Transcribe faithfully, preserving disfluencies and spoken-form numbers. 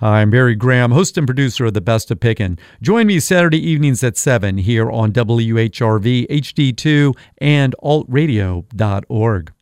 Hi, I'm Barry Graham, host and producer of The Best of Pickin'. Join me Saturday evenings at seven here on W H R V, H D two, and alt radio dot org.